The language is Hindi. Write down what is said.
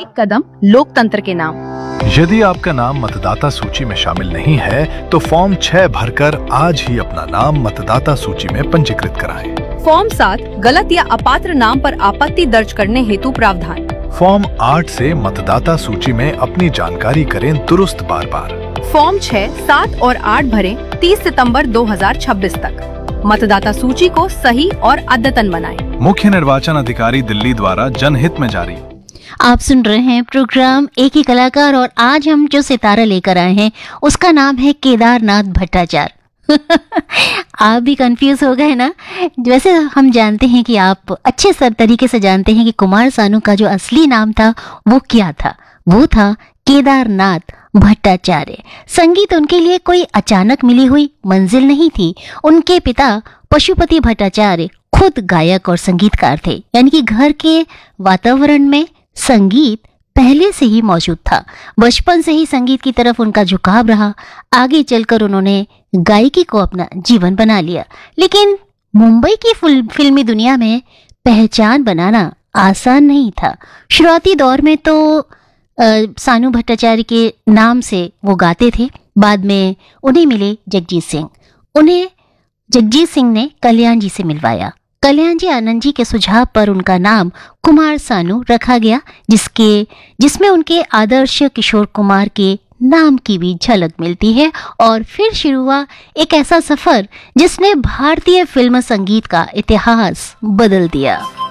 एक कदम लोकतंत्र के नाम। यदि आपका नाम मतदाता सूची में शामिल नहीं है तो फॉर्म 6 भरकर आज ही अपना नाम मतदाता सूची में पंजीकृत कराएं। फॉर्म 7 गलत या अपात्र नाम पर आपत्ति दर्ज करने हेतु प्रावधान। फॉर्म 8 से मतदाता सूची में अपनी जानकारी करें दुरुस्त बार बार। फॉर्म 6, 7 और 8 भरें 30 सितंबर 2026 तक। मतदाता सूची को सही और अद्यतन बनाएं। मुख्य निर्वाचन अधिकारी दिल्ली द्वारा जनहित में जारी। आप सुन रहे हैं प्रोग्राम एक ही कलाकार और आज हम जो सितारा लेकर आए हैं उसका नाम है केदारनाथ भट्टाचार्य। आप भी कंफ्यूज हो गए ना। वैसे हम जानते हैं कि आप अच्छे तरीके से जानते हैं कि कुमार सानू का जो असली नाम था वो क्या था। वो था केदारनाथ भट्टाचार्य। संगीत उनके लिए कोई अचानक मिली हुई मंजिल नहीं थी। उनके पिता पशुपति भट्टाचार्य खुद गायक और संगीतकार थे, यानी कि घर के वातावरण में संगीत पहले से ही मौजूद था। बचपन से ही संगीत की तरफ उनका झुकाव रहा। आगे चलकर उन्होंने गायकी को अपना जीवन बना लिया। लेकिन मुंबई की फिल्मी दुनिया में पहचान बनाना आसान नहीं था। शुरुआती दौर में तो सानू भट्टाचार्य के नाम से वो गाते थे। बाद में उन्हें मिले जगजीत सिंह। उन्हें जगजीत सिंह ने कल्याण जी से मिलवाया। कल्याण जी आनंद जी के सुझाव पर उनका नाम कुमार सानू रखा गया, जिसमें उनके आदर्श किशोर कुमार के नाम की भी झलक मिलती है। और फिर शुरू हुआ एक ऐसा सफर जिसने भारतीय फिल्म संगीत का इतिहास बदल दिया।